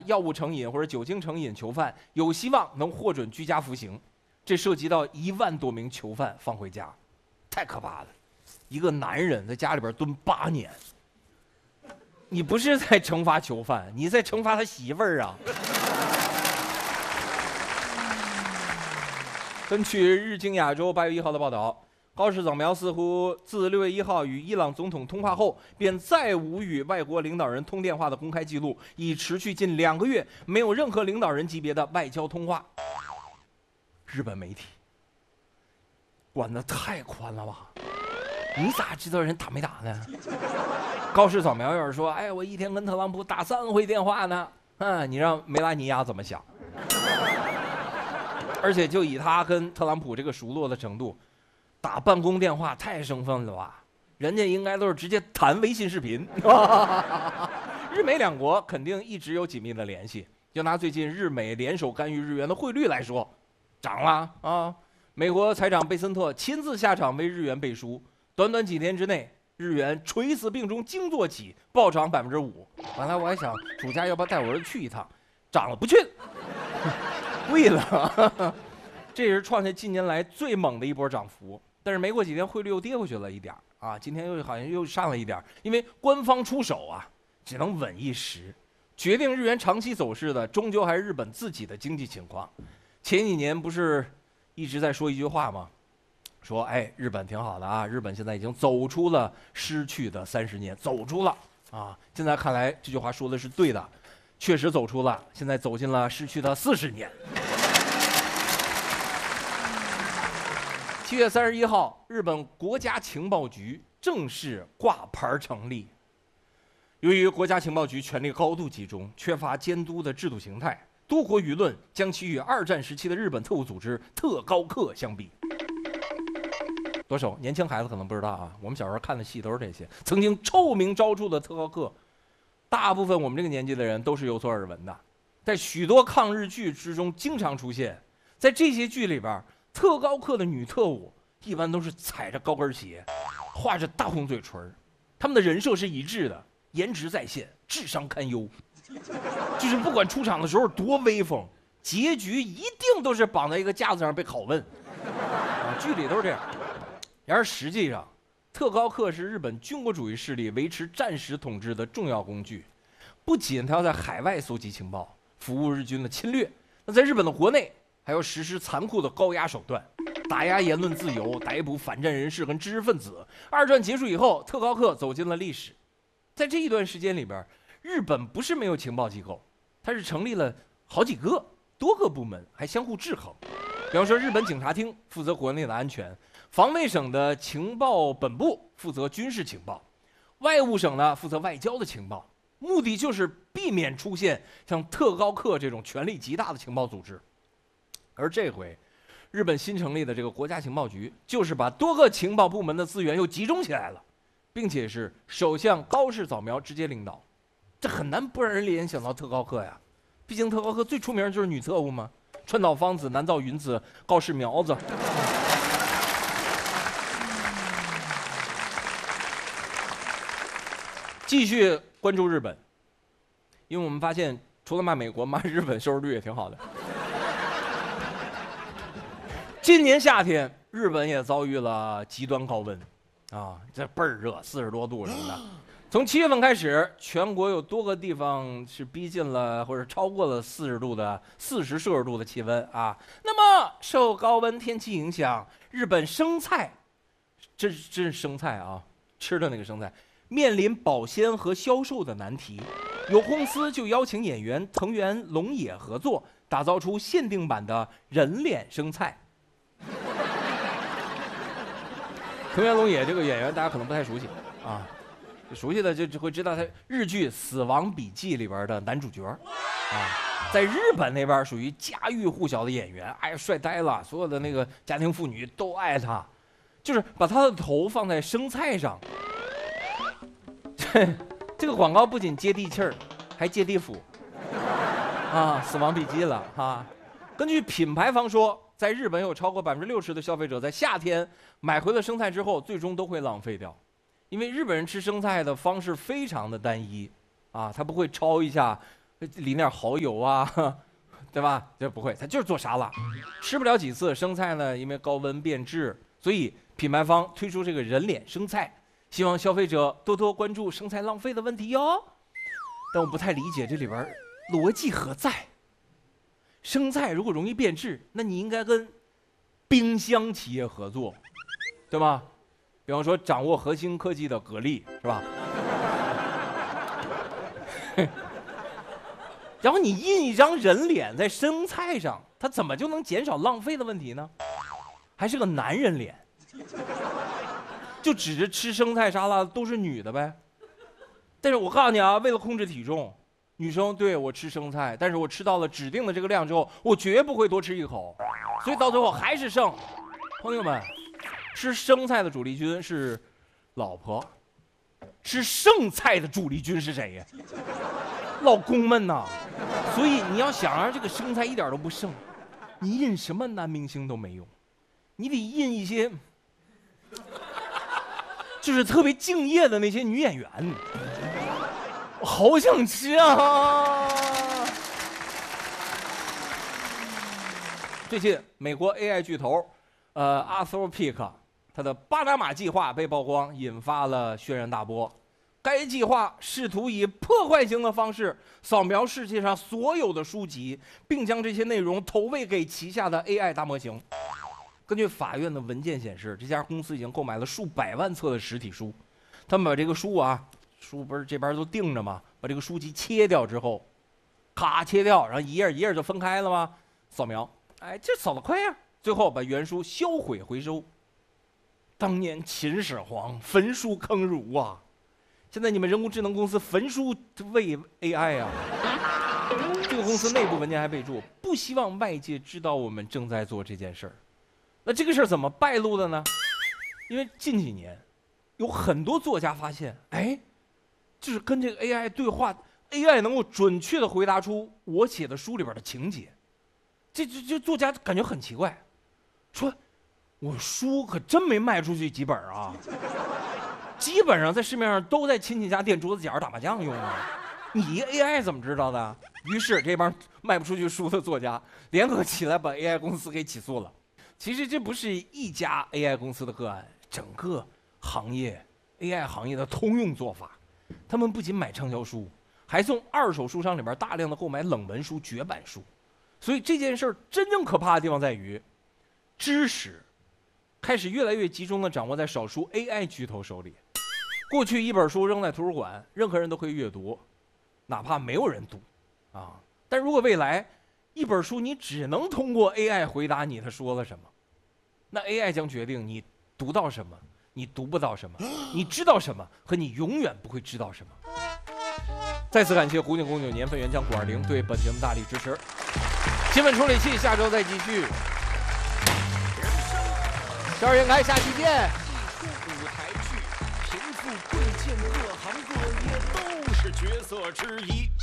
药物成瘾或者酒精成瘾囚犯有希望能获准居家服刑，这涉及到1万多名囚犯放回家，太可怕了。一个男人在家里边蹲8年，你不是在惩罚囚犯，你在惩罚他媳妇儿啊。根据日经亚洲8月1号的报道，高市早苗似乎自6月1号与伊朗总统通话后，便再无与外国领导人通电话的公开记录，已持续近2个月，没有任何领导人级别的外交通话。日本媒体管得太宽了吧？你咋知道人打没打呢？高市早苗要是说，哎，我一天跟特朗普打3回电话呢，你让梅拉尼亚怎么想？而且就以他跟特朗普这个熟络的程度，打办公电话太生分了吧？人家应该都是直接谈微信视频。日美两国肯定一直有紧密的联系。就拿最近日美联手干预日元的汇率来说，涨了啊！美国财长贝森特亲自下场为日元背书，短短几天之内，日元垂死病中惊坐起，暴涨5%。本来我还想暑假要不要带我儿子去一趟，涨了不去了。贵了，这也是创下近年来最猛的一波涨幅。但是没过几天，汇率又跌回去了一点啊，今天又好像又上了一点，因为官方出手啊，只能稳一时。决定日元长期走势的，终究还是日本自己的经济情况。前几年不是一直在说一句话吗？说哎，日本挺好的啊，日本现在已经走出了失去的30年，走出了啊。现在看来这句话说的是对的。确实走出了，现在走进了失去的40年。7月31号，日本国家情报局正式挂牌成立。由于国家情报局权力高度集中，缺乏监督的制度形态，多国舆论将其与2战时期的日本特务组织特高课相比。多少年轻孩子可能不知道啊，我们小时候看的戏都是这些，曾经臭名昭著的特高课。大部分我们这个年纪的人都是有所耳闻的，在许多抗日剧之中经常出现。在这些剧里边，特高课的女特务一般都是踩着高跟鞋，画着大红嘴唇，他们的人设是一致的，颜值在线，智商堪忧。就是不管出场的时候多威风，结局一定都是绑在一个架子上被拷问。剧里都是这样。然而实际上，特高课是日本军国主义势力维持战时统治的重要工具，不仅他要在海外搜集情报，服务日军的侵略，那在日本的国内还要实施残酷的高压手段，打压言论自由，逮捕反战人士和知识分子。2战结束以后，特高课走进了历史。在这一段时间里边，日本不是没有情报机构，它是成立了好几个、多个部门，还相互制衡。比方说，日本警察厅负责国内的安全，防卫省的情报本部负责军事情报，外务省呢负责外交的情报，目的就是避免出现像特高课这种权力极大的情报组织。而这回，日本新成立的这个国家情报局，就是把多个情报部门的资源又集中起来了，并且是首相高市早苗直接领导，这很难不让人联想到特高课呀。毕竟特高课最出名就是女特务嘛，川岛芳子、南造云子、高市苗子。继续关注日本，因为我们发现除了骂美国，骂日本收视率也挺好的。今年夏天，日本也遭遇了极端高温，这倍儿热，40多度什么的。从7月份开始，全国有多个地方是逼近了或者超过了40摄氏度的气温啊。那么受高温天气影响，日本生菜，这是生菜啊，吃的那个生菜，面临保鲜和销售的难题。有公司就邀请演员藤原龙也合作，打造出限定版的人脸生菜。藤原龙也这个演员大家可能不太熟悉啊，熟悉的就会知道他日剧《死亡笔记》里边的男主角啊，在日本那边属于家喻户晓的演员，哎呀帅呆了，所有的那个家庭妇女都爱他，就是把他的头放在生菜上。这个广告不仅接地气儿，还接地府啊！死亡笔记了哈。根据品牌方说，在日本有超过60%的消费者在夏天买回了生菜之后，最终都会浪费掉，因为日本人吃生菜的方式非常的单一啊，他不会焯一下， 淋点蚝油啊，对吧？这不会，它就是做沙拉，吃不了几次。生菜呢，因为高温变质，所以品牌方推出这个人脸生菜，希望消费者多多关注生菜浪费的问题哟。但我不太理解这里边逻辑何在。生菜如果容易变质，那你应该跟冰箱企业合作，对吧？比方说掌握核心科技的格力，是吧？然后你印一张人脸在生菜上，它怎么就能减少浪费的问题呢？还是个男人脸，就指着吃生菜沙拉都是女的呗。但是我告诉你啊，为了控制体重，女生对我吃生菜，但是我吃到了指定的这个量之后，我绝不会多吃一口，所以到最后还是剩。朋友们，吃生菜的主力军是老婆，吃剩菜的主力军是谁呀？老公们呐。所以你要想让这个生菜一点都不剩，你印什么男明星都没用，你得印一些就是特别敬业的那些女演员。我好想吃啊！最近美国 AI 巨头Anthropic 它的巴拿马计划被曝光，引发了轩然大波。该计划试图以破坏性的方式扫描世界上所有的书籍，并将这些内容投喂给旗下的 AI 大模型。根据法院的文件显示，这家公司已经购买了数百万册的实体书。他们把这个书书不是这边都钉着吗？把这个书籍切掉之后，咔切掉，然后一页一页就分开了吗？扫描，哎，这扫得快呀！最后把原书销毁回收。当年秦始皇焚书坑儒啊！现在你们人工智能公司焚书喂 AI 啊！这个公司内部文件还备注，不希望外界知道我们正在做这件事儿。那这个事儿怎么败露的呢？因为近几年，有很多作家发现，哎，就是跟这个 AI 对话 ，AI 能够准确地回答出我写的书里边的情节。这作家感觉很奇怪，说，我书可真没卖出去几本啊。基本上在市面上都在亲戚家垫桌子角打麻将用啊，你 AI 怎么知道的？于是这帮卖不出去书的作家联合起来把 AI 公司给起诉了。其实这不是一家 AI 公司的个案，整个行业 AI 行业的通用做法。他们不仅买畅销书，还从二手书商里边大量的购买冷门书、绝版书。所以这件事真正可怕的地方在于，知识开始越来越集中地掌握在少数 AI 巨头手里。过去一本书扔在图书馆，任何人都可以阅读，哪怕没有人读，啊！但如果未来一本书你只能通过 AI 回答你他说了什么，那 AI 将决定你读到什么，你读不到什么，你知道什么和你永远不会知道什么。再次感谢湖景红酒年份原浆520对本节目大力支持。新闻处理器下周再继续。12人开，下期见。 舞台剧，贫富贵贱，各行各业都是角色之一。